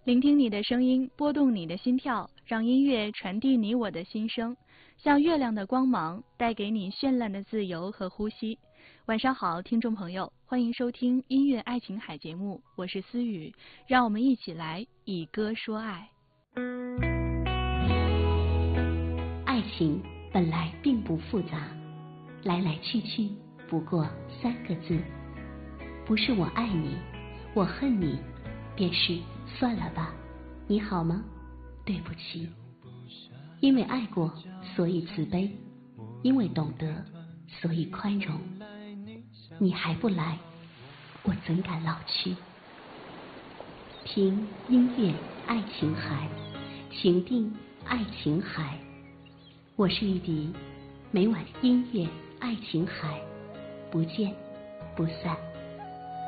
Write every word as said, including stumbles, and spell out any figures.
聆听你的声音，拨动你的心跳，让音乐传递你我的心声，像月亮的光芒，带给你绚烂的自由和呼吸。晚上好，听众朋友，欢迎收听音乐爱琴海节目，我是思雨，让我们一起来以歌说爱。 爱情本来并不复杂，来来去去不过三个字，不是我爱你，我恨你，便是算了吧，你好吗？对不起。因为爱过，所以慈悲；因为懂得，所以宽容。你还不来，我怎敢老去？听音乐爱琴海，情定爱琴海。我是玉笛，每晚音乐爱琴海，不见不散。